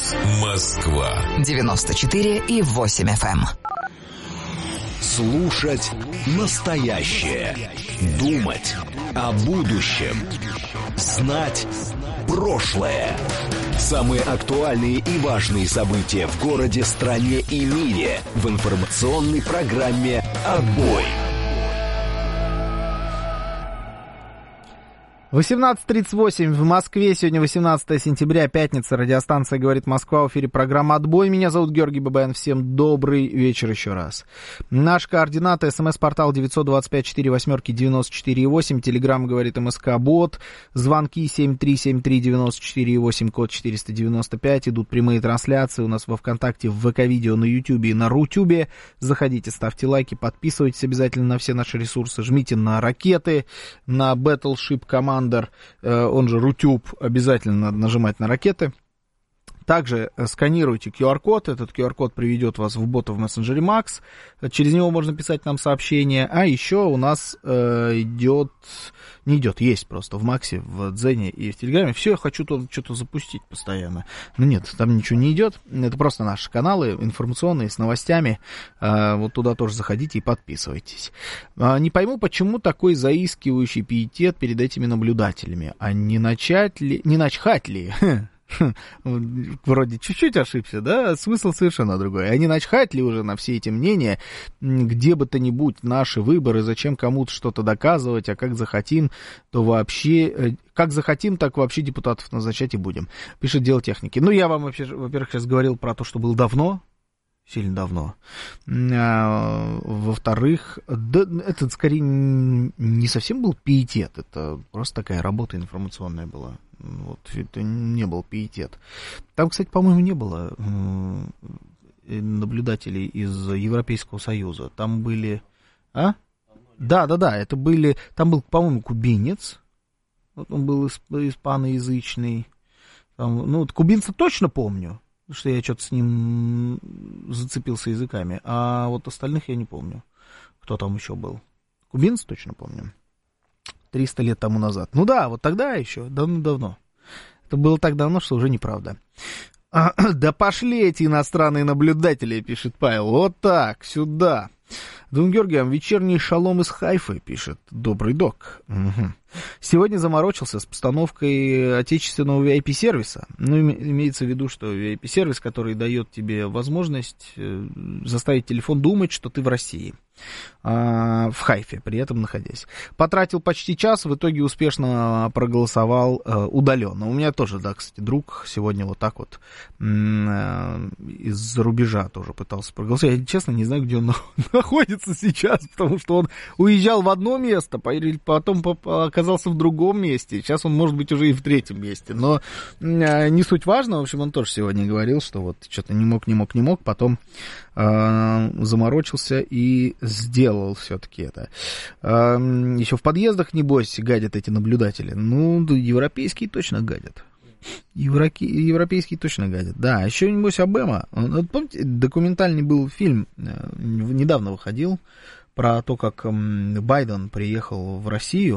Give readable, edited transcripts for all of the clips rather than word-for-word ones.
Москва 94,8 FM. Слушать настоящее. Думать о будущем. Знать прошлое. Самые актуальные и важные события в городе, стране и мире в информационной программе «Отбой». 18:38 в Москве. Сегодня 18 сентября, пятница. Радиостанция «Говорит Москва». В эфире программа «Отбой». Меня зовут Георгий Бабаян. Всем добрый вечер еще раз. Наш координаты: СМС-портал 925-48-94-8. Телеграмм «Говорит МСК-бот». Звонки 7373-94-8, код 495. Идут прямые трансляции у нас во ВКонтакте, в ВК-видео, на Ютубе и на Рутюбе. Заходите, ставьте лайки, подписывайтесь обязательно на все наши ресурсы. Жмите на ракеты, на Battleship Commander, он же Рутюб, обязательно надо нажимать на ракеты. Также сканируйте QR-код, этот QR-код приведет вас в бота в мессенджере Max, через него можно писать нам сообщения, а еще у нас есть просто в Максе, в Дзене и в Телеграме, все, я хочу тут что-то запустить постоянно, но нет, там ничего не идет, это просто наши каналы информационные с новостями, вот туда тоже заходите и подписывайтесь. Не пойму, почему такой заискивающий пиетет перед этими наблюдателями, а не начхать ли? Вроде чуть-чуть ошибся, да? Смысл совершенно другой. А не начхать ли уже на все эти мнения, где бы то ни будь, наши выборы, зачем кому-то что-то доказывать, а как захотим, то вообще, как захотим, так вообще депутатов назначать и будем. Пишет Дело техники. Ну, я вам вообще, во-первых, сейчас говорил про то, что было давно, сильно давно. Во-вторых, да, это скорее не совсем был пиетет, это просто такая работа информационная была. Вот, это не был пиетет. Там, кстати, по-моему, не было наблюдателей из Европейского Союза. Там были... Да, это были... Там был, по-моему, кубинец. Вот он был испаноязычный. Там, ну, вот кубинца точно помню, потому что я что-то с ним зацепился языками. А вот остальных я не помню, кто там еще был. Кубинца точно помню. 300 лет тому назад. Ну да, вот тогда еще, давно. Это было так давно, что уже неправда. Да пошли эти иностранные наблюдатели, пишет Павел. Вот так, сюда. Дон Георгием, вечерний шалом из Хайфы, пишет Добрый док. Угу. Сегодня заморочился с постановкой отечественного VIP-сервиса. Ну, имеется в виду, что VIP-сервис, который дает тебе возможность заставить телефон думать, что ты в России. В Хайфе, при этом находясь. Потратил почти час, в итоге успешно проголосовал удаленно. У меня тоже, да, кстати, друг сегодня вот так вот из-за рубежа тоже пытался проголосовать. Я, честно, не знаю, где он находится сейчас, потому что он уезжал в одно место, потом оказался в другом месте. Сейчас он может быть уже и в третьем месте. Но не суть важно. В общем, он тоже сегодня говорил, что вот что-то не мог, потом заморочился и сделал все-таки это. Еще в подъездах, небось, гадят эти наблюдатели. Ну, европейские точно гадят. Европейские точно гадят. Да, еще, небось, Обама. Вот, помните, документальный был фильм, недавно выходил, про то, как Байден приехал в Россию,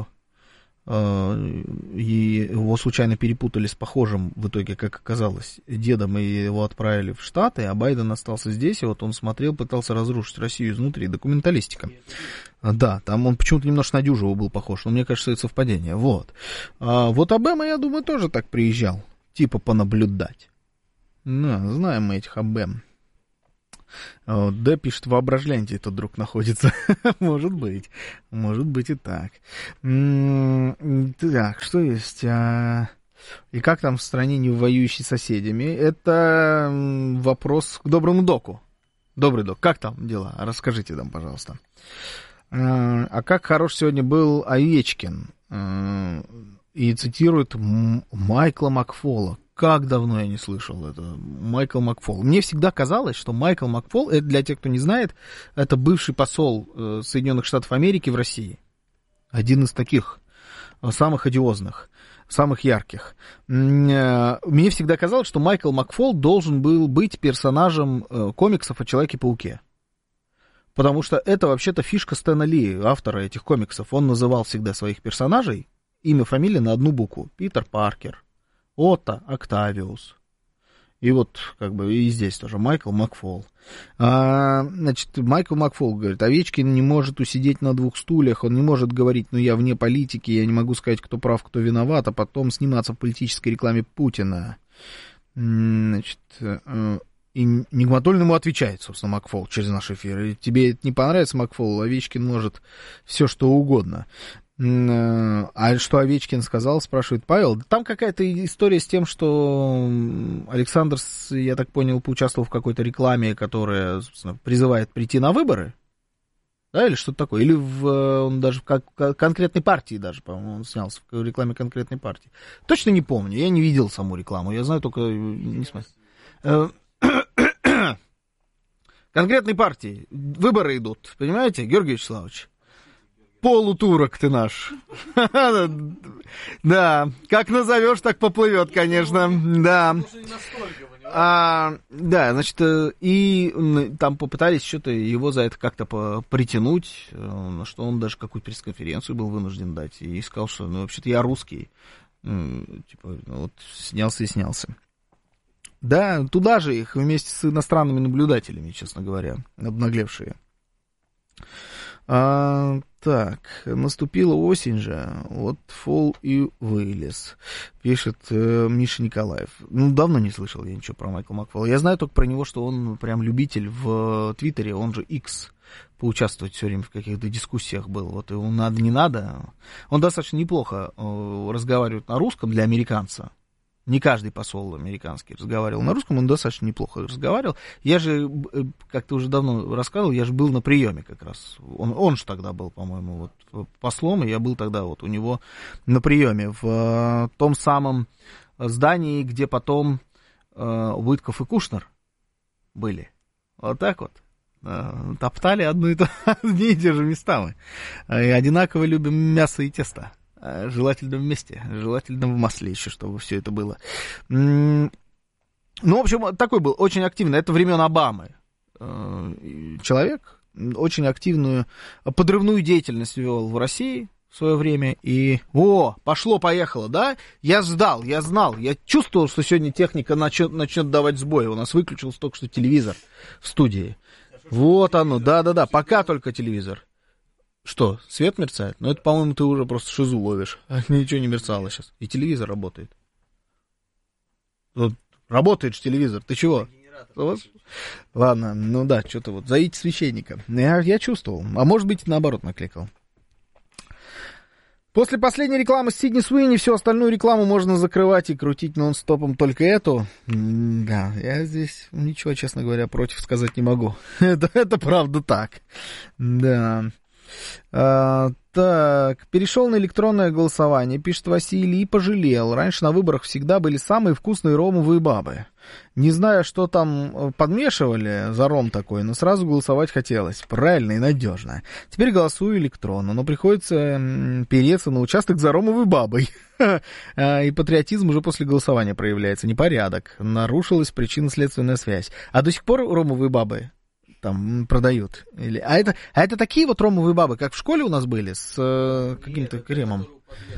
и его случайно перепутали с похожим, в итоге, как оказалось, дедом, и его отправили в Штаты, а Байден остался здесь, и вот он смотрел, пытался разрушить Россию изнутри. Документалистика. Да, там он почему-то немножко на Дюжева был похож, но мне кажется, это совпадение. Вот. Вот Обама, я думаю, тоже так приезжал, типа понаблюдать. Да, знаем мы этих Обам. Да, пишет, в Ображленте этот друг находится. Может быть и так. Так, что есть? И как там в стране, не воюющей с соседями? Это вопрос к доброму доку. Добрый док, как там дела? Расскажите нам, пожалуйста. А как хорош сегодня был Овечкин? И цитирует Майкла Макфола. Как давно я не слышал это. Майкл Макфол. Мне всегда казалось, что Майкл Макфол, это для тех, кто не знает, это бывший посол Соединенных Штатов Америки в России. Один из таких самых одиозных, самых ярких. Мне всегда казалось, что Майкл Макфол должен был быть персонажем комиксов о Человеке-пауке. Потому что это вообще-то фишка Стэна Ли, автора этих комиксов. Он называл всегда своих персонажей имя, фамилия на одну букву. Питер Паркер, Отто Октавиус И вот, как бы, и здесь тоже Майкл Макфол. Значит, Майкл Макфол говорит, Овечкин не может усидеть на двух стульях, он не может говорить, ну, я вне политики, я не могу сказать, кто прав, кто виноват, а потом сниматься в политической рекламе Путина. Значит, и Нигматуллин ему отвечает, собственно, Макфол через наш эфир. И тебе это не понравится, Макфол, Овечкин может все, что угодно. А что Овечкин сказал, спрашивает Павел. Там какая-то история с тем, что Александр, я так понял, поучаствовал в какой-то рекламе, которая, собственно, призывает прийти на выборы. Да, или что-то такое. Или он даже в конкретной партии даже, по-моему, он снялся в рекламе конкретной партии. Точно не помню, я не видел саму рекламу, я знаю только... Не смотрю. Конкретной партии. Выборы идут, понимаете, Георгий Вячеславович? Полутурок ты наш. Да, как назовешь, так поплывет, конечно. Да. Да, значит, и там попытались что-то его за это как-то притянуть, что он даже какую-то пресс-конференцию был вынужден дать. И сказал, что, ну, вообще-то я русский. Типа, вот снялся и снялся. Да, туда же их вместе с иностранными наблюдателями, честно говоря, обнаглевшие. Так, наступила осень же, вот фол и вылез, пишет Миша Николаев. Ну, давно не слышал я ничего про Майкла Макфола. Я знаю только про него, что он прям любитель в Твиттере, он же X, поучаствовать все время в каких-то дискуссиях был. Вот ему надо, не надо. Он достаточно неплохо разговаривает на русском для американца. Не каждый посол американский разговаривал на русском, он достаточно неплохо разговаривал. Я же, как-то уже давно рассказывал, я же был на приеме как раз. Он же тогда был, по-моему, вот, послом, и я был тогда вот у него на приеме в том самом здании, где потом Уитков и Кушнер были. Вот так вот. Топтали одни и те же места мы. И одинаково любим мясо и тесто. Желательно вместе, желательно в масле еще, чтобы все это было. Ну, в общем, такой был очень активный. Это времен Обамы. Человек очень активную подрывную деятельность вел в России в свое время. И, пошло-поехало, да? Я ждал, я знал, я чувствовал, что сегодня техника начнет давать сбой. У нас выключился только что телевизор в студии. Вот оно, да-да-да, пока только телевизор. Что, свет мерцает? Ну, это, по-моему, ты уже просто шизу ловишь. Ничего не мерцало сейчас. И телевизор работает. Вот, работает же телевизор. Ты чего? Вот. Ладно, ну да, что-то вот. Зовите священника. Я чувствовал. А может быть, наоборот, накликал. После последней рекламы Сидни Суини всю остальную рекламу можно закрывать и крутить нон-стопом, только эту. Да, я здесь ничего, честно говоря, против сказать не могу. Это правда так. Да. Так, перешел на электронное голосование, пишет Василий, и пожалел. Раньше на выборах всегда были самые вкусные ромовые бабы. Не знаю, что там подмешивали за ром такой, но сразу голосовать хотелось. Правильно и надежно. Теперь голосую электронно, но приходится переться на участок за ромовой бабой. И патриотизм уже после голосования проявляется. Непорядок. Нарушилась причинно-следственная связь. А до сих пор ромовые бабы там продают. А это такие вот ромовые бабы, как в школе у нас были, с каким-то кремом.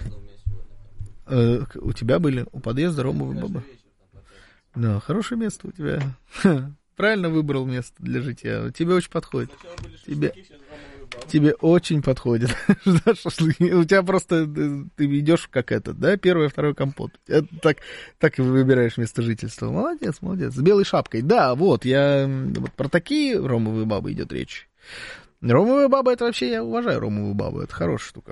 У тебя были у подъезда ромовые бабы? Да, хорошее место у тебя. Правильно выбрал место для житья. Тебе очень подходит. Тебе очень подходит. У тебя просто, ты идешь как этот, да, первый, второй компот. Так и выбираешь место жительства. Молодец, молодец. С белой шапкой. Да, вот про такие ромовые бабы идет речь. Ромовые бабы, это вообще, я уважаю ромовую бабу, это хорошая штука.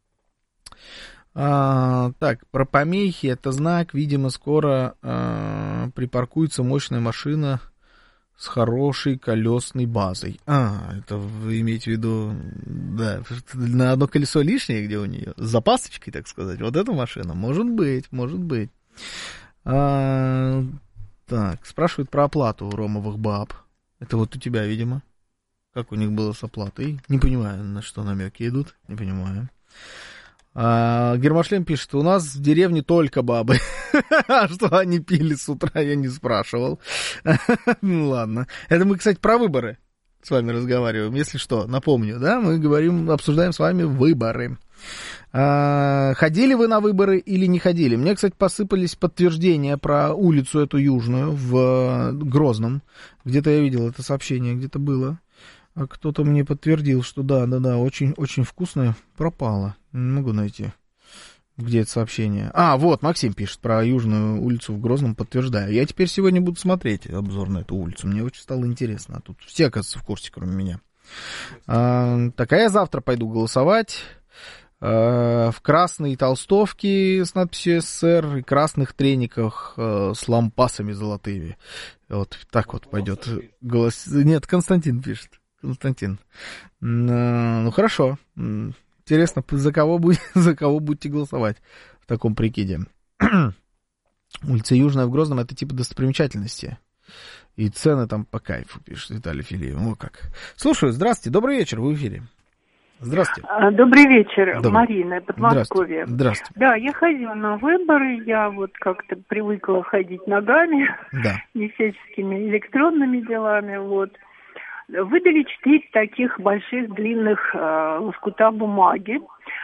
Так, про помехи, это знак, видимо, скоро припаркуется мощная машина с хорошей колесной базой. Это вы имеете в виду, да, на одно колесо лишнее, где у нее, с запасочкой, так сказать, вот эта машина, может быть. Так, спрашивают про оплату ромовых баб. Это вот у тебя, видимо. Как у них было с оплатой? Не понимаю, на что намеки идут, не понимаю. Гермошлем пишет, у нас в деревне только бабы. А что они пили с утра, я не спрашивал. Ну ладно. Это мы, кстати, про выборы с вами разговариваем. Если что, напомню, да, мы обсуждаем с вами выборы. Ходили вы на выборы или не ходили? Мне, кстати, посыпались подтверждения про улицу эту южную в Грозном. Где-то я видел это сообщение, где-то было. А кто-то мне подтвердил, что да, очень, очень вкусное. Пропало. Не могу найти. Где это сообщение? Вот, Максим пишет про Южную улицу в Грозном, подтверждаю. Я теперь сегодня буду смотреть обзор на эту улицу. Мне очень стало интересно. Тут все, оказывается, в курсе, кроме меня. Так, я завтра пойду голосовать. В красной толстовке с надписью СССР и красных трениках с лампасами золотыми. Вот так вот пойдет голос. Нет, Константин пишет. Константин. Ну, хорошо. Интересно, за кого будете голосовать в таком прикиде? Улица Южная в Грозном — это типа достопримечательности. И цены там по кайфу, пишет Виталий Филиев. О, как. Слушаю, здравствуйте, добрый вечер, вы в эфире. Здравствуйте. Добрый вечер, Добрый. Марина, Подмосковье. Здравствуйте. Да, я ходила на выборы, я вот как-то привыкла ходить ногами, Да. не всяческими электронными делами, вот. Выдали 4 таких больших длинных лоскута бумаги.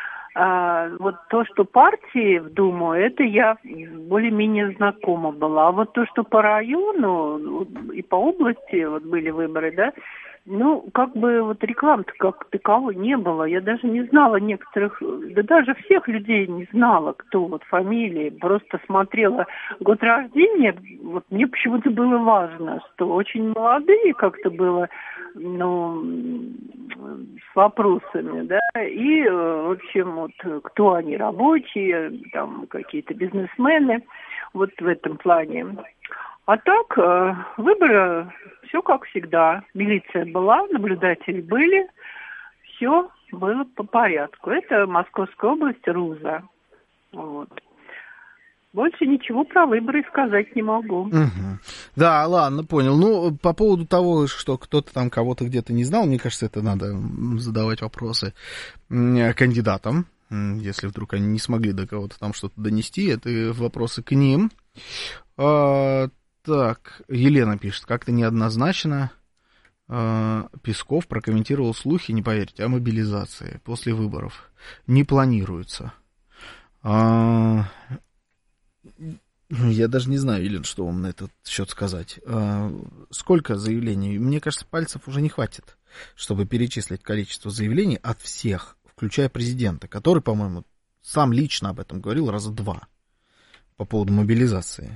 Вот то, что партии в Думу, это я более-менее знакома была. А вот то, что по району и по области вот были выборы, да, ну, как бы вот рекламы-то как таковой не было. Я даже не знала некоторых, да даже всех людей не знала, кто вот фамилии. Просто смотрела год рождения. Вот мне почему-то было важно, что очень молодые как-то было, ну, с вопросами, да. И, в общем, вот кто они, рабочие, там какие-то бизнесмены, вот в этом плане. А так, выборы, все как всегда. Милиция была, наблюдатели были, все было по порядку. Это Московская область, Руза. Вот. Больше ничего про выборы сказать не могу. Угу. Да, ладно, понял. Ну, по поводу того, что кто-то там кого-то где-то не знал, мне кажется, это надо задавать вопросы кандидатам. Если вдруг они не смогли до кого-то там что-то донести, это вопросы к ним. Так, Елена пишет, как-то неоднозначно Песков прокомментировал слухи, не поверите, о мобилизации после выборов. Не планируется. Я даже не знаю, Елена, что вам на этот счет сказать. Сколько заявлений? Мне кажется, пальцев уже не хватит, чтобы перечислить количество заявлений от всех, включая президента, который, по-моему, сам лично об этом говорил раза 2 по поводу мобилизации.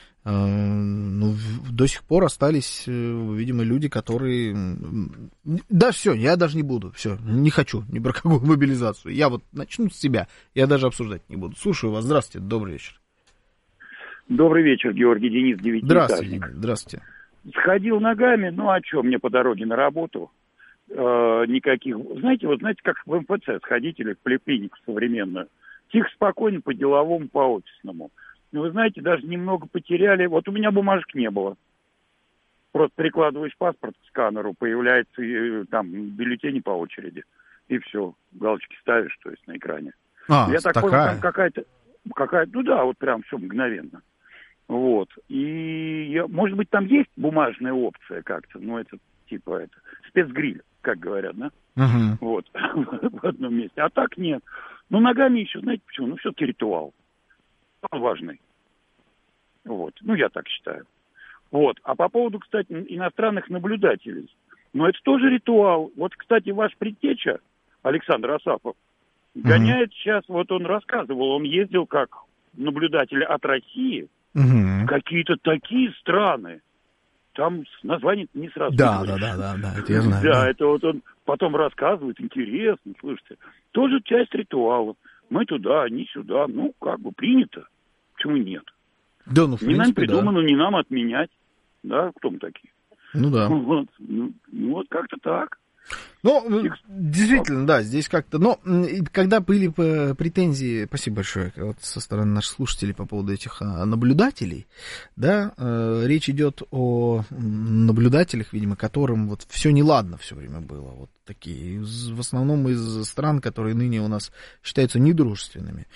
Ну, до сих пор остались, видимо, люди, которые... Да, все, я даже не буду, все, не хочу ни про какую мобилизацию. Я вот начну с себя, я даже обсуждать не буду. Слушаю вас, здравствуйте, добрый вечер. Добрый вечер, Георгий, Денис, 9. Здравствуйте, здравствуйте. Сходил ногами, ну, а что, мне по дороге на работу никаких... Знаете, как в МФЦ сходить или в поликлинику современную. Тихо, спокойно, по-деловому, по-офисному. Но вы знаете, даже немного потеряли. Вот у меня бумажек не было. Просто прикладываешь паспорт к сканеру, появляется там бюллетени по очереди. И все, галочки ставишь, то есть на экране. Я так понял, там какая-то, ну да, вот прям все мгновенно. Вот. И, может быть, там есть бумажная опция как-то, но это типа спецгриль, как говорят, да? Uh-huh. Вот, в одном месте. А так нет. Ну, ногами еще, знаете почему? Ну, все-таки ритуал. Он важный. Вот. Ну, я так считаю. Вот. А по поводу, кстати, иностранных наблюдателей. Ну, это тоже ритуал. Вот, кстати, ваш предтеча, Александр Асапов, гоняет сейчас, вот он рассказывал, он ездил как наблюдатель от России в какие-то такие страны. Там название не сразу. Да, это я знаю. Да, это вот он потом рассказывает, интересно, слушайте. Тоже часть ритуала. Мы туда, они сюда, ну, как бы принято. Почему нет? Да, ну, в принципе, не нам придумано, да. не нам отменять. Да, кто мы такие? Ну, да. Вот, вот как-то так. Ну, действительно, да, здесь как-то... Но когда были претензии, спасибо большое, вот со стороны наших слушателей по поводу этих наблюдателей, да, речь идет о наблюдателях, видимо, которым вот все неладно все время было, вот такие, в основном из стран, которые ныне у нас считаются недружественными.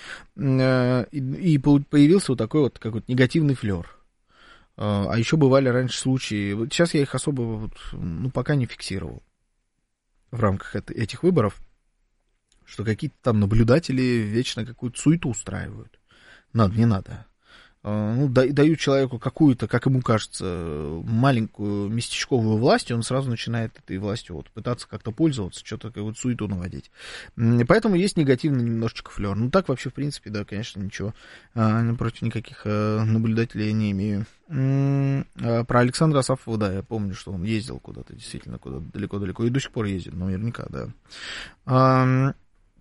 И появился вот такой вот какой-то негативный флер. А еще бывали раньше случаи, вот сейчас я их особо, вот, ну, пока не фиксировал в рамках этих выборов, что какие-то там наблюдатели вечно какую-то суету устраивают. Надо, не надо. Ну, дают человеку какую-то, как ему кажется, маленькую местечковую власть, и он сразу начинает этой властью вот пытаться как-то пользоваться, что-то какую-то суету наводить. Поэтому есть негативный немножечко флер. Ну, так вообще, в принципе, да, конечно, ничего против никаких наблюдателей я не имею. Про Александра Асафова, да, я помню, что он ездил куда-то, действительно, куда-то далеко-далеко, и до сих пор ездит, наверняка, да.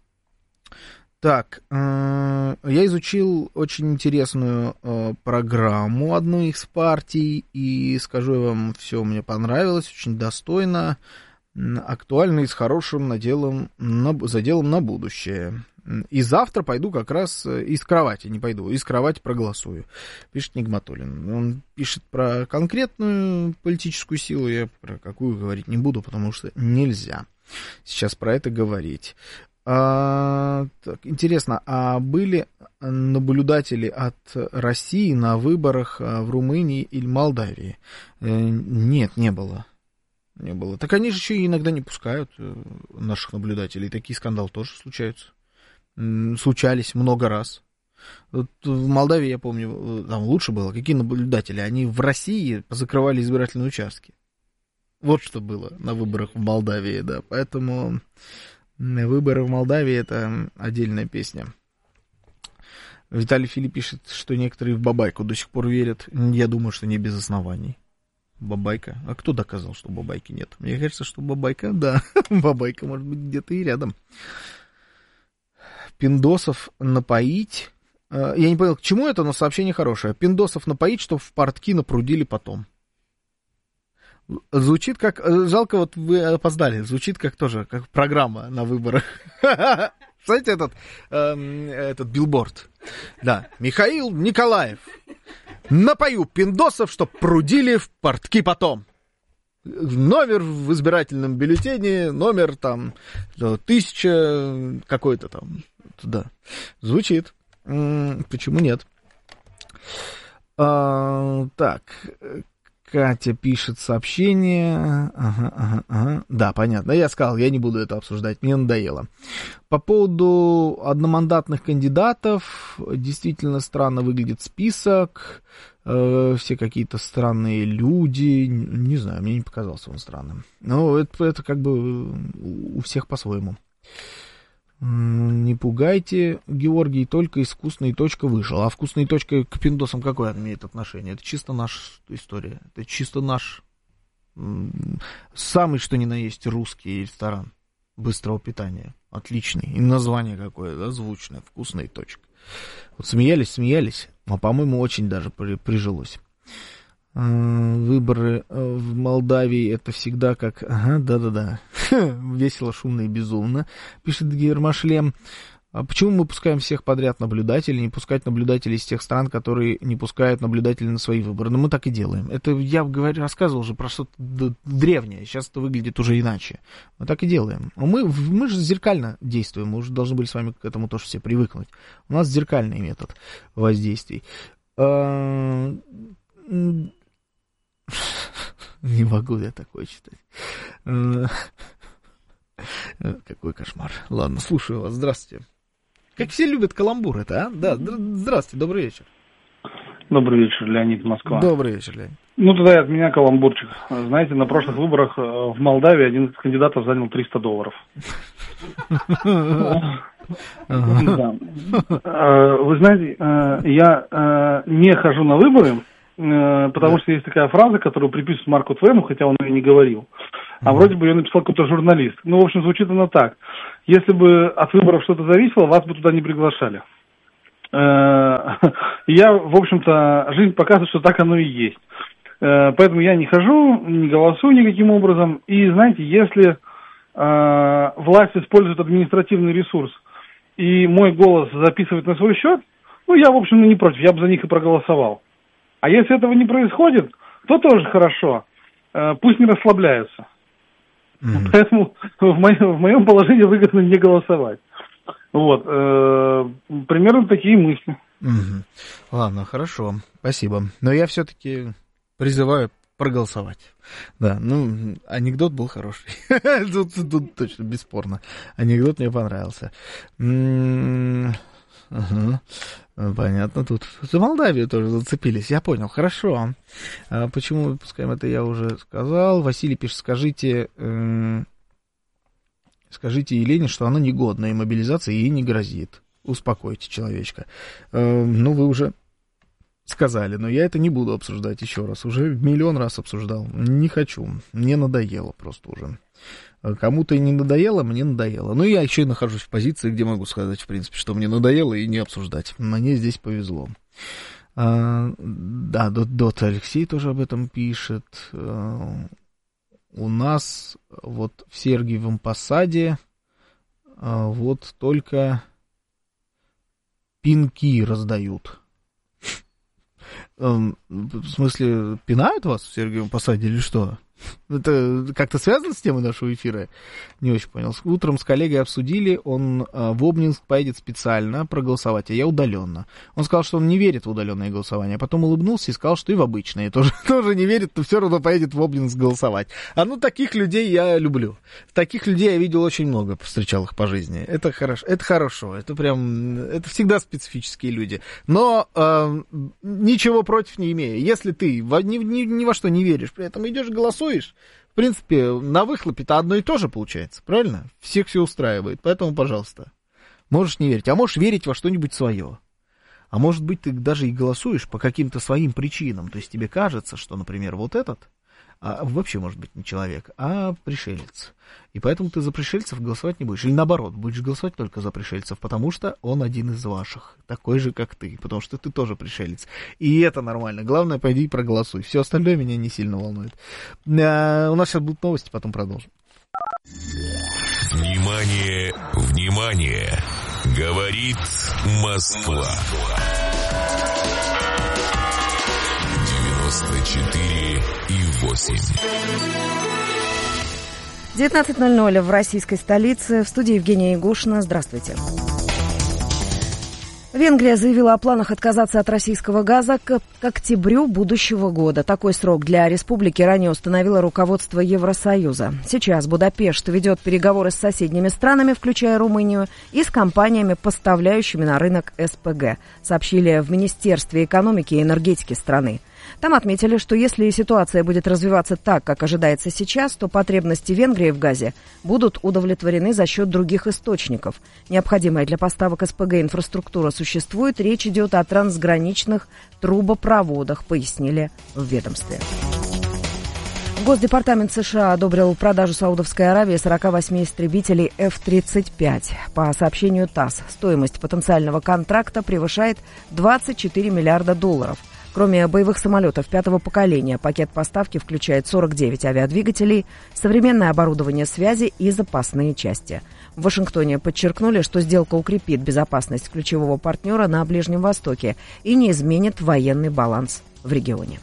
Так, я изучил очень интересную программу одной из партий, и скажу я вам, все мне понравилось, очень достойно, актуально и с хорошим заделом на будущее. И завтра пойду как раз из кровати, не пойду, из кровати проголосую, пишет Нигматуллин. Он пишет про конкретную политическую силу, я про какую говорить не буду, потому что нельзя сейчас про это говорить. Так, интересно, а были наблюдатели от России на выборах в Румынии или Молдавии? Нет, не было. Не было. Так они же еще и иногда не пускают наших наблюдателей. Такие скандалы тоже случаются. Случались много раз. Вот в Молдавии, я помню, там лучше было. Какие наблюдатели? Они в России позакрывали избирательные участки. Вот что было на выборах в Молдавии, да. Поэтому... Выборы в Молдавии — это отдельная песня. Виталий Филипп пишет, что некоторые в бабайку до сих пор верят. Я думаю, что не без оснований. Бабайка. А кто доказал, что бабайки нет? Мне кажется, что бабайка, да. Бабайка может быть где-то и рядом. Пиндосов напоить. Я не понял, к чему это, но сообщение хорошее. Пиндосов напоить, чтобы в портки напрудили потом. Звучит как... Жалко, вот вы опоздали. Звучит как тоже, как программа на выборах. Знаете, этот билборд? Да. Михаил Николаев. Напою пиндосов, чтоб прудили в портки потом. Номер в избирательном бюллетене, номер там 1000 какой-то там. Да. Звучит. Почему нет? Так... Катя пишет сообщение. Ага. Да, понятно. Я сказал, я не буду это обсуждать, мне надоело. По поводу одномандатных кандидатов, действительно странно выглядит список. Все какие-то странные люди. Не знаю, мне не показался он странным. Но это как бы у всех по-своему. Не пугайте, Георгий, только из «Вкусной точка» вышел. А «Вкусная точка» к пиндосам какое имеет отношение? Это чисто наша история. Это чисто наш самый, что ни на есть, русский ресторан быстрого питания. Отличный. И название какое, да, звучное. «Вкусная точка». Вот смеялись, а, по-моему, очень даже прижилось. Выборы в Молдавии — это всегда как... Ага, да-да-да. Весело, шумно и безумно, пишет Гермошлем. А почему мы пускаем всех подряд наблюдателей, не пускать наблюдателей из тех стран, которые не пускают наблюдателей на свои выборы? Но мы так и делаем. Это я рассказывал уже про что-то древнее. Сейчас это выглядит уже иначе. Мы так и делаем. Мы же зеркально действуем. Мы уже должны были с вами к этому тоже все привыкнуть. У нас зеркальный метод воздействий. Не могу я такое читать. Какой кошмар. Ладно, слушаю вас. Здравствуйте. Как все любят каламбур это, а? Да, здравствуйте, добрый вечер. Добрый вечер, Леонид, Москва. Добрый вечер, Леонид. Ну, тогда и от меня каламбурчик. Знаете, на прошлых выборах в Молдавии один из кандидатов занял $300. Вы знаете, я не хожу на выборы, потому что есть такая фраза, которую приписывают Марку Твену, хотя он ее не говорил. А вроде бы ее написал какой-то журналист. Ну, в общем, звучит она так. Если бы от выборов что-то зависело, вас бы туда не приглашали. Я, в общем-то, жизнь показывает, что так оно и есть. Поэтому я не хожу, не голосую никаким образом. И, знаете, если власть использует административный ресурс и мой голос записывает на свой счет, ну, я, в общем, не против, я бы за них и проголосовал. А если этого не происходит, то тоже хорошо. Пусть не расслабляются. Поэтому в моем положении выгодно не голосовать. Вот. Примерно такие мысли. Ладно, хорошо. Спасибо. Но я все-таки призываю проголосовать. Да, ну, анекдот был хороший. Тут точно, бесспорно. Анекдот мне понравился. Ага. Понятно, тут за Молдавию тоже зацепились, я понял, хорошо. Почему мы выпускаем это, я уже сказал. Василий пишет, скажите Елене, что она негодна, и мобилизация ей не грозит. Успокойте человечка. Ну, вы уже сказали, но я это не буду обсуждать еще раз. Уже миллион раз обсуждал. Не хочу, мне надоело просто уже. Кому-то и не надоело, мне надоело. Ну, я еще и нахожусь в позиции, где могу сказать, в принципе, что мне надоело и не обсуждать. Мне здесь повезло. Да, Дот Алексей тоже об этом пишет. У нас вот в Сергиевом Посаде вот только пинки раздают. В смысле, пинают вас в Сергиевом Посаде или что? Это как-то связано с темой нашего эфира? Не очень понял. Утром с коллегой обсудили, он в Обнинск поедет специально проголосовать, а я удаленно. Он сказал, что он не верит в удаленное голосование, а потом улыбнулся и сказал, что и в обычное тоже не верит, но все равно поедет в Обнинск голосовать. Таких людей я люблю. Таких людей я видел очень много, встречал их по жизни. Это хорошо, это всегда специфические люди. Но ничего против не имею. Если ты ни во что не веришь, при этом идешь голосуешь, в принципе, на выхлопе-то одно и то же получается, правильно? Всех все устраивает, поэтому, пожалуйста, можешь не верить, а можешь верить во что-нибудь свое. А может быть, ты даже и голосуешь по каким-то своим причинам, то есть тебе кажется, что, например, вот этот вообще может быть не человек, а пришелец. И поэтому ты за пришельцев голосовать не будешь. Или наоборот, будешь голосовать только за пришельцев, потому что он один из ваших, такой же, как ты, потому что ты тоже пришелец. И это нормально. Главное, пойди и проголосуй. Все остальное меня не сильно волнует. У нас сейчас будут новости, потом продолжим. Внимание, внимание! Говорит Москва. 94,8. 19:00 в российской столице. В студии Евгения Ягушина. Здравствуйте. Венгрия заявила о планах отказаться от российского газа к октябрю будущего года. Такой срок для республики ранее установило руководство Евросоюза. Сейчас Будапешт ведет переговоры с соседними странами, включая Румынию, и с компаниями, поставляющими на рынок СПГ, сообщили в Министерстве экономики и энергетики страны. Там отметили, что если ситуация будет развиваться так, как ожидается сейчас, то потребности Венгрии в газе будут удовлетворены за счет других источников. Необходимая для поставок СПГ инфраструктура существует, речь идет о трансграничных трубопроводах, пояснили в ведомстве. Госдепартамент США одобрил продажу Саудовской Аравии 48 истребителей F-35. По сообщению ТАСС, стоимость потенциального контракта превышает $24 миллиарда. Кроме боевых самолетов пятого поколения, пакет поставки включает 49 авиадвигателей, современное оборудование связи и запасные части. В Вашингтоне подчеркнули, что сделка укрепит безопасность ключевого партнера на Ближнем Востоке и не изменит военный баланс в регионе.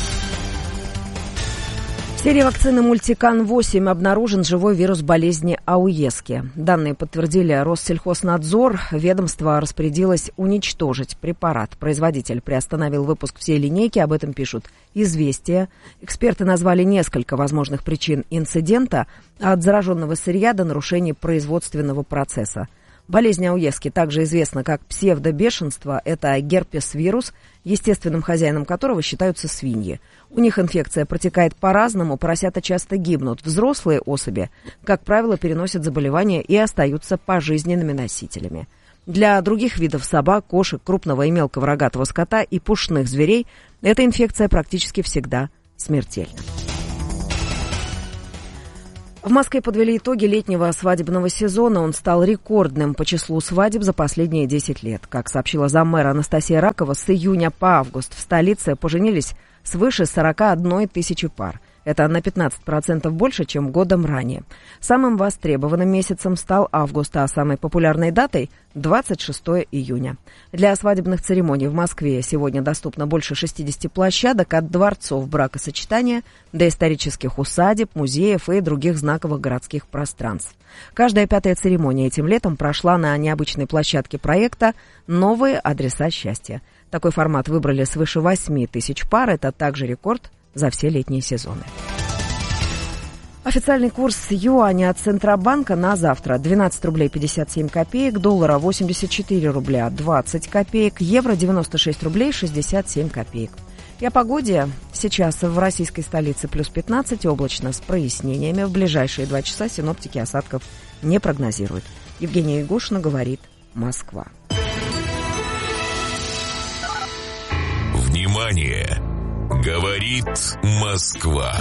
В серии вакцины Мультикан-8 обнаружен живой вирус болезни Ауески. Данные подтвердили Россельхознадзор. Ведомство распорядилось уничтожить препарат. Производитель приостановил выпуск всей линейки, об этом пишут «Известия». Эксперты назвали несколько возможных причин инцидента, от зараженного сырья до нарушений производственного процесса. Болезнь Ауески также известна как псевдобешенство. Это герпес-вирус, естественным хозяином которого считаются свиньи. У них инфекция протекает по-разному, поросята часто гибнут. Взрослые особи, как правило, переносят заболевание и остаются пожизненными носителями. Для других видов собак, кошек, крупного и мелкого рогатого скота и пушных зверей эта инфекция практически всегда смертельна. В Москве подвели итоги летнего свадебного сезона. Он стал рекордным по числу свадеб за последние 10 лет. Как сообщила заммэра Анастасия Ракова, с июня по август в столице поженились свыше 41 тысячи пар. Это на 15% больше, чем годом ранее. Самым востребованным месяцем стал август, а самой популярной датой – 26 июня. Для свадебных церемоний в Москве сегодня доступно больше 60 площадок, от дворцов бракосочетания до исторических усадеб, музеев и других знаковых городских пространств. Каждая пятая церемония этим летом прошла на необычной площадке проекта «Новые адреса счастья». Такой формат выбрали свыше 8 тысяч пар. Это также рекорд за все летние сезоны. Официальный курс юаня от Центробанка на завтра 12 рублей 57 копеек, доллара 84 рубля 20 копеек, евро 96 рублей 67 копеек. И о погоде. Сейчас в российской столице плюс 15, облачно с прояснениями. В ближайшие 2 часа синоптики осадков не прогнозируют. Евгения Ягушина говорит «Москва». Внимание! Говорит Москва.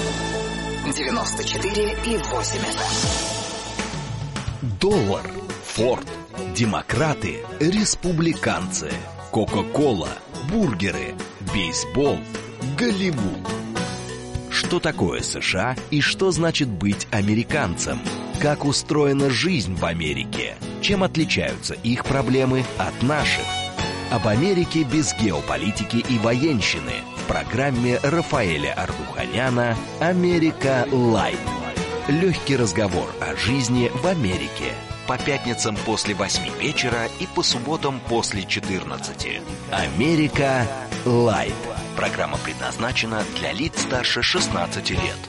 94,8 FM. Доллар, Форд, демократы, республиканцы, Кока-кола, бургеры, бейсбол, Голливуд. Что такое США и что значит быть американцем? Как устроена жизнь в Америке? Чем отличаются их проблемы от наших? Об Америке без геополитики и военщины в программе Рафаэля Ардуханяна «Америка Лайт». Легкий разговор о жизни в Америке. По пятницам после 8 вечера и по субботам после 14. «Америка Лайт». Программа предназначена для лиц старше 16 лет.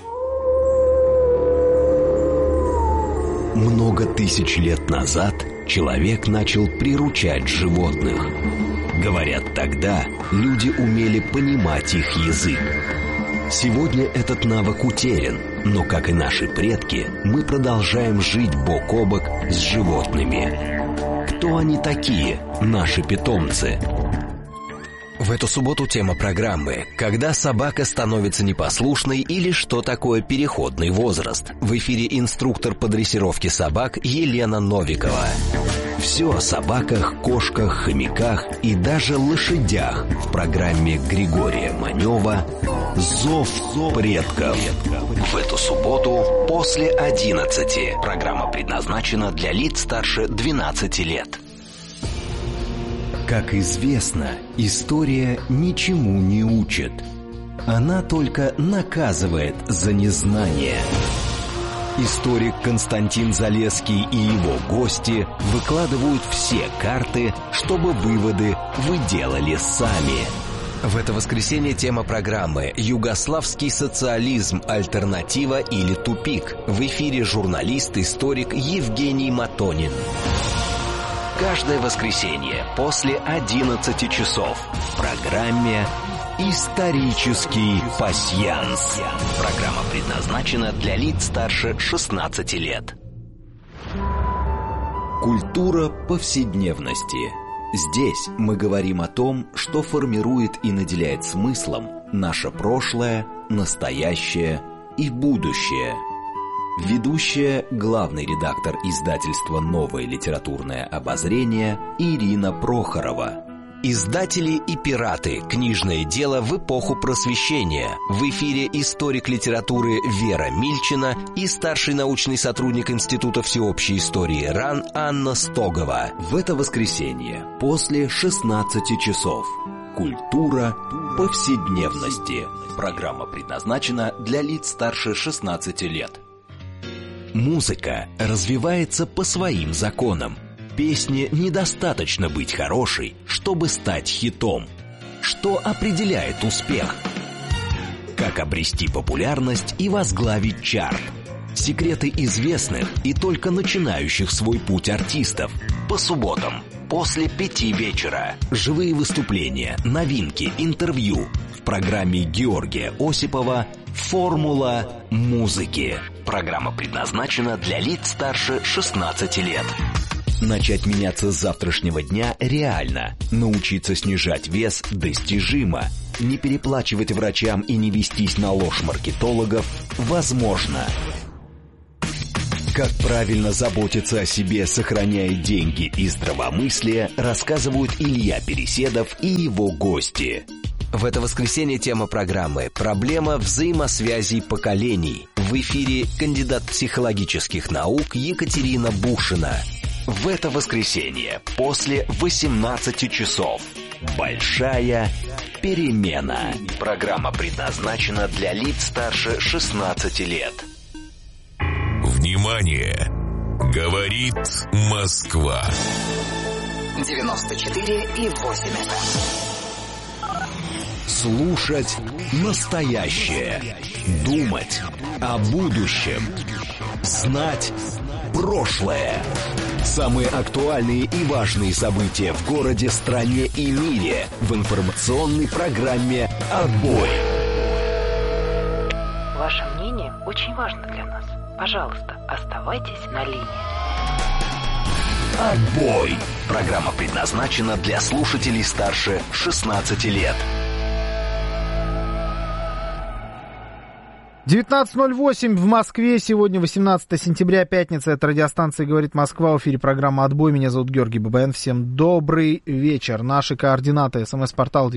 Много тысяч лет назад человек начал приручать животных. Говорят, тогда люди умели понимать их язык. Сегодня этот навык утерян, но, как и наши предки, мы продолжаем жить бок о бок с животными. Кто они такие, наши питомцы? В эту субботу тема программы «Когда собака становится непослушной» или «Что такое переходный возраст?». В эфире инструктор по дрессировке собак Елена Новикова. Все о собаках, кошках, хомяках и даже лошадях в программе Григория Манева «Зов предков». В эту субботу после 11. Программа предназначена для лиц старше 12 лет. Как известно, история ничему не учит. Она только наказывает за незнание. Историк Константин Залесский и его гости выкладывают все карты, чтобы выводы вы делали сами. В это воскресенье тема программы «Югославский социализм. Альтернатива или тупик». В эфире журналист-историк Евгений Матонин. Каждое воскресенье после 11 часов в программе «Исторический пасьянс». Программа предназначена для лиц старше 16 лет. Культура повседневности. Здесь мы говорим о том, что формирует и наделяет смыслом наше прошлое, настоящее и будущее. Ведущая, главный редактор издательства «Новое литературное обозрение» Ирина Прохорова. Издатели и пираты. Книжное дело в эпоху Просвещения. В эфире историк литературы Вера Мильчина и старший научный сотрудник Института всеобщей истории РАН Анна Стогова. В это воскресенье после 16 часов. Культура повседневности. Программа предназначена для лиц старше 16 лет. Музыка развивается по своим законам. Песне недостаточно быть хорошей, чтобы стать хитом. Что определяет успех? Как обрести популярность и возглавить чарт? Секреты известных и только начинающих свой путь артистов. По субботам после 5 вечера. Живые выступления, новинки, интервью. В программе Георгия Осипова «Формула музыки». Программа предназначена для лиц старше 16 лет. Начать меняться с завтрашнего дня реально. Научиться снижать вес достижимо. Не переплачивать врачам и не вестись на ложь маркетологов возможно. Как правильно заботиться о себе, сохраняя деньги и здравомыслие, рассказывают Илья Переседов и его гости. В это воскресенье тема программы «Проблема взаимосвязей поколений». В эфире кандидат психологических наук Екатерина Бушина. В это воскресенье после 18 часов. Большая перемена. Программа предназначена для лиц старше 16 лет. Внимание! Говорит Москва. 94,8 FM. Слушать настоящее. Думать о будущем. Знать прошлое. Самые актуальные и важные события в городе, стране и мире в информационной программе «Отбой». Ваше мнение очень важно для нас. Пожалуйста, оставайтесь на линии. «Отбой». Программа предназначена для слушателей старше 16 лет. 19:08 в Москве. Сегодня 18 сентября, пятница. Это радиостанция «Говорит Москва». В эфире программа «Отбой». Меня зовут Георгий Бабаян. Всем добрый вечер. Наши координаты. СМС-портал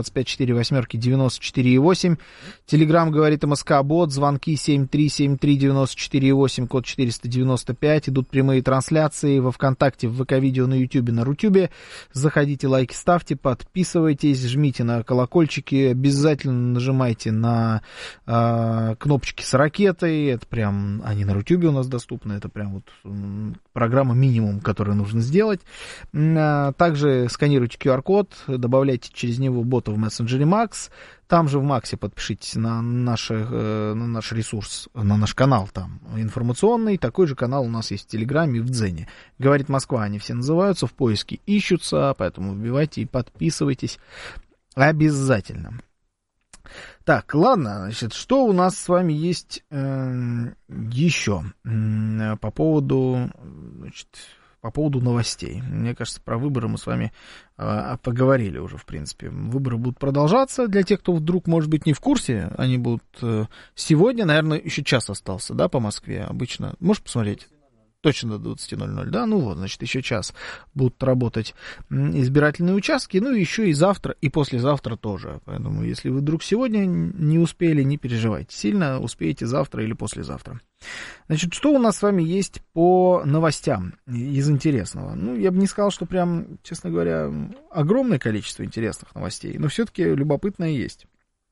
925-4 Телеграм «Говорит МСК», бот. Звонки 7373948, код 495. Идут прямые трансляции во ВКонтакте, в ВК-видео, на Ютубе, на Рутюбе. Заходите, лайки ставьте, подписывайтесь, жмите на колокольчики. Обязательно нажимайте на кнопочки с ракетой, это прям, они на Рутюбе у нас доступны, это прям вот программа минимум, которую нужно сделать. Также сканируйте QR-код, добавляйте через него бота в мессенджере Макс, там же в Максе подпишитесь на наш ресурс, на наш канал там информационный, такой же канал у нас есть в Телеграме и в Дзене. Говорит Москва, они все называются, в поиске ищутся, поэтому вбивайте и подписывайтесь обязательно. Так, ладно, значит, что у нас с вами есть еще по поводу новостей. Мне кажется, про выборы мы с вами поговорили уже, в принципе. Выборы будут продолжаться. Для тех, кто вдруг, может быть, не в курсе, они будут сегодня, наверное, еще час остался, да, по Москве обычно. Можешь посмотреть? Точно до 20:00, да? Ну вот, значит, еще час будут работать избирательные участки, ну и еще и завтра, и послезавтра тоже. Поэтому, если вы вдруг сегодня не успели, не переживайте. Сильно успеете завтра или послезавтра. Значит, что у нас с вами есть по новостям из интересного? Ну, я бы не сказал, что прям, честно говоря, огромное количество интересных новостей, но все-таки любопытное есть.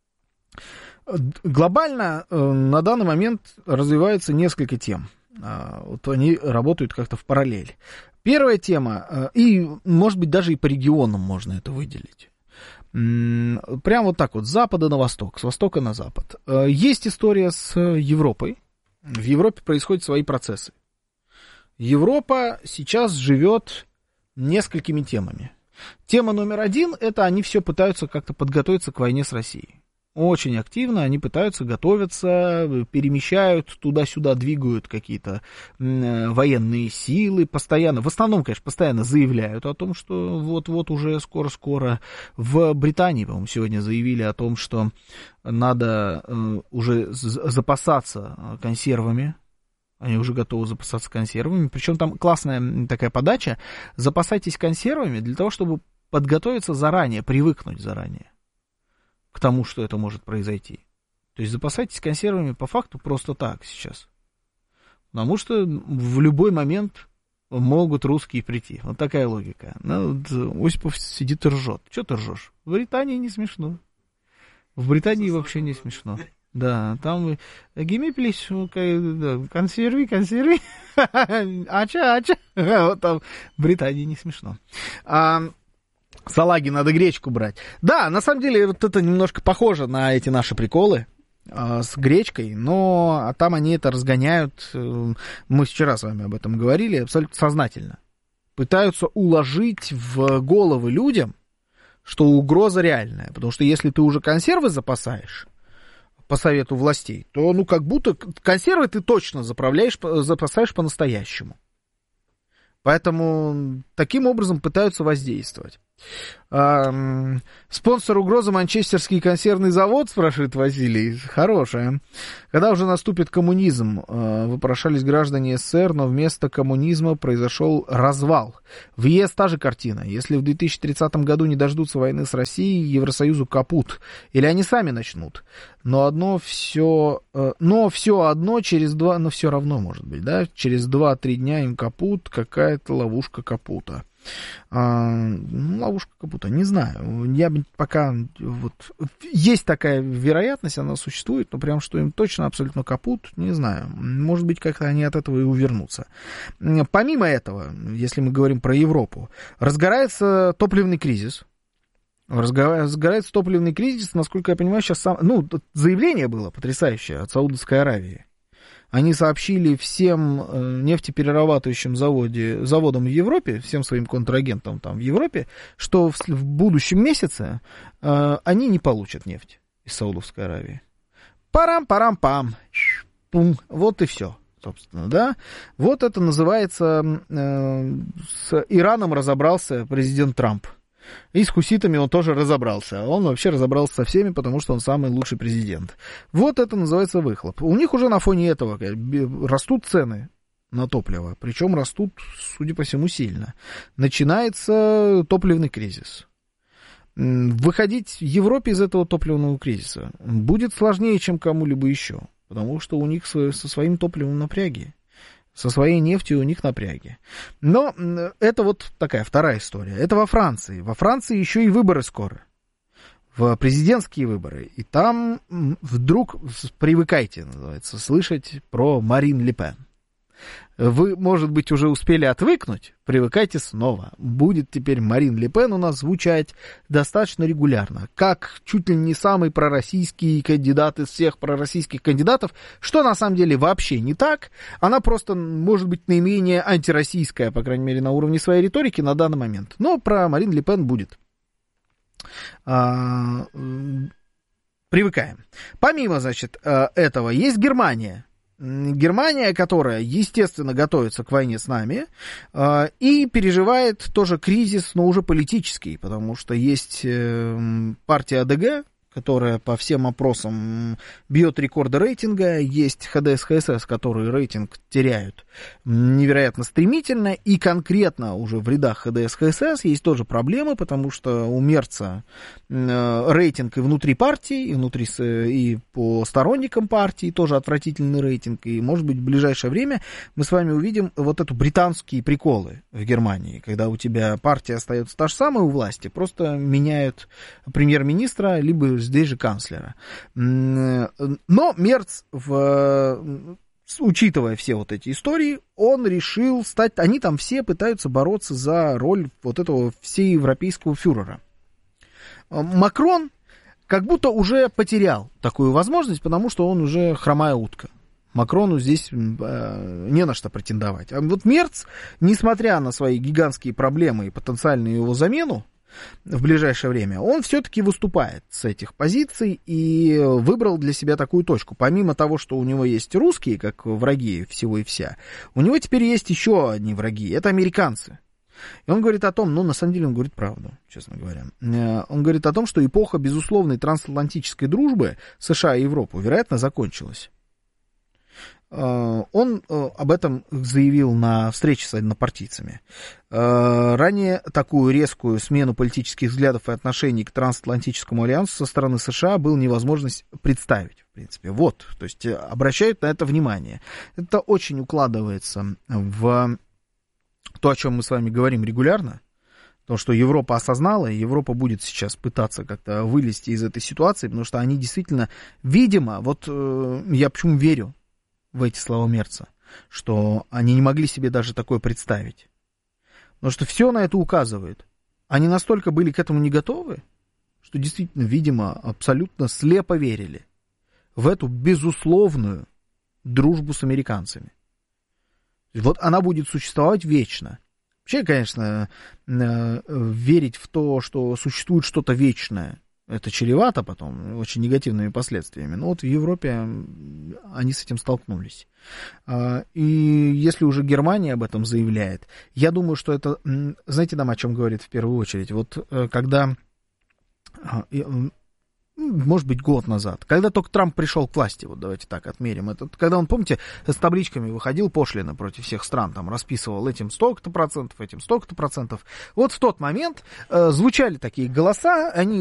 Глобально на данный момент развивается несколько тем. Вот они работают как-то в параллель. Первая тема, и, может быть, даже и по регионам можно это выделить. Прям вот так вот, с запада на восток, с востока на запад. Есть история с Европой. В Европе происходят свои процессы. Европа сейчас живет несколькими темами. Тема номер один, это они все пытаются как-то подготовиться к войне с Россией. Очень активно они пытаются готовиться, перемещают туда-сюда, двигают какие-то военные силы, постоянно, в основном, конечно, постоянно заявляют о том, что вот-вот уже скоро-скоро. В Британии, по-моему, сегодня заявили о том, что надо уже запасаться консервами. Они уже готовы запасаться консервами. Причем там классная такая подача. Запасайтесь консервами для того, чтобы подготовиться заранее, привыкнуть заранее к тому, что это может произойти. То есть запасайтесь консервами по факту просто так сейчас. Потому что в любой момент могут русские прийти. Вот такая логика. Ну, вот Осипов сидит и ржет. Что ты ржешь? В Британии не смешно. В Британии вообще не смешно. Да, там гемиплись, консерви. Ача. Вот там в Британии не смешно. Салаги, надо гречку брать. Да, на самом деле, вот это немножко похоже на эти наши приколы с гречкой, но там они это разгоняют. Мы вчера с вами об этом говорили, абсолютно сознательно. Пытаются уложить в головы людям, что угроза реальная. Потому что если ты уже консервы запасаешь по совету властей, то ну как будто консервы ты точно запасаешь по-настоящему. Поэтому таким образом пытаются воздействовать. Спонсор угрозы манчестерский консервный завод, спрашивает Василий. Хорошая. Когда уже наступит коммунизм? Вопрошались граждане СССР, но вместо коммунизма произошел развал. В ЕС та же картина. Если в 2030 году не дождутся войны с Россией, Евросоюзу капут. Или они сами начнут. Но все одно через два, но все равно может быть, да? Через 2-3 дня им капут, какая-то ловушка капута. Ловушка капута, не знаю. Я пока вот есть такая вероятность, она существует, но прям что им точно абсолютно капут, не знаю. Может быть, как-то они от этого и увернутся. Помимо этого, если мы говорим про Европу, разгорается топливный кризис. Разгорается топливный кризис, насколько я понимаю, сейчас заявление было потрясающее от Саудовской Аравии. Они сообщили всем нефтеперерабатывающим заводам в Европе, всем своим контрагентам там в Европе, что в будущем месяце они не получат нефть из Саудовской Аравии. Парам-парам-пам. Вот и все, собственно, да. Вот это называется, с Ираном разобрался президент Трамп. И с хуситами он тоже разобрался. Он вообще разобрался со всеми, потому что он самый лучший президент. Вот это называется выхлоп. У них уже на фоне этого растут цены на топливо. Причем растут, судя по всему, сильно. Начинается топливный кризис. Выходить Европе из этого топливного кризиса будет сложнее, чем кому-либо еще. Потому что у них со своим топливом напряги. Со своей нефтью у них напряги. Но это вот такая вторая история. Это во Франции. Во Франции еще и выборы скоро. В президентские выборы. И там вдруг, привыкайте, называется, слышать про Марин Ле Пен. Вы, может быть, уже успели отвыкнуть, привыкайте снова. Будет теперь Марин Ле Пен у нас звучать достаточно регулярно, как чуть ли не самый пророссийский кандидат из всех пророссийских кандидатов, что на самом деле вообще не так. Она просто, может быть, наименее антироссийская, по крайней мере, на уровне своей риторики на данный момент. Но про Марин Ле Пен будет. Привыкаем. Помимо, значит, этого, есть Германия. Германия, которая, естественно, готовится к войне с нами и переживает тоже кризис, но уже политический, потому что есть партия АДГ, которая по всем опросам бьет рекорды рейтинга, есть ХДС, ХСС, которые рейтинг теряют невероятно стремительно, и конкретно уже в рядах ХДС, ХСС есть тоже проблемы, потому что у Мерца рейтинг и внутри партии, и по сторонникам партии тоже отвратительный рейтинг, и, может быть, в ближайшее время мы с вами увидим вот эту британские приколы в Германии, когда у тебя партия остается та же самая у власти, просто меняют премьер-министра, либо здесь же канцлера. Но Мерц, учитывая все вот эти истории, он решил стать... Они там все пытаются бороться за роль вот этого всеевропейского фюрера. Макрон как будто уже потерял такую возможность, потому что он уже хромая утка. Макрону здесь не на что претендовать. А вот Мерц, несмотря на свои гигантские проблемы и потенциальную его замену, в ближайшее время, он все-таки выступает с этих позиций и выбрал для себя такую точку. Помимо того, что у него есть русские, как враги всего и вся, у него теперь есть еще одни враги, это американцы. И он говорит о том, на самом деле он говорит правду, честно говоря. Он говорит о том, что эпоха безусловной трансатлантической дружбы США и Европы, вероятно, закончилась. Он об этом заявил на встрече с однопартийцами. Ранее такую резкую смену политических взглядов и отношений к трансатлантическому альянсу со стороны США было невозможно представить, в принципе. Вот, то есть обращают на это внимание. Это очень укладывается в то, о чем мы с вами говорим регулярно. То, что Европа осознала, и Европа будет сейчас пытаться как-то вылезти из этой ситуации, потому что они действительно, видимо, вот я почему верю в эти слова Мерца, что они не могли себе даже такое представить. Потому что все на это указывает. Они настолько были к этому не готовы, что действительно, видимо, абсолютно слепо верили в эту безусловную дружбу с американцами. Вот она будет существовать вечно. Вообще, конечно, верить в то, что существует что-то вечное, это чревато потом очень негативными последствиями. Но вот в Европе они с этим столкнулись. И если уже Германия об этом заявляет, я думаю, что это, знаете, нам о чем говорит в первую очередь? Вот когда, может быть, год назад, когда только Трамп пришел к власти, вот давайте так отмерим, это когда он, помните, с табличками выходил пошлины против всех стран, там расписывал этим столько-то процентов, этим столько-то процентов. Вот в тот момент звучали такие голоса, они